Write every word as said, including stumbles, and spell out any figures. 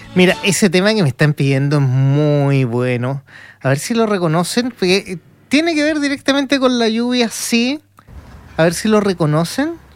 Mira, ese tema que me están pidiendo es muy bueno. A ver si lo reconocen, porque tiene que ver directamente con la lluvia, sí. A ver si lo reconocen.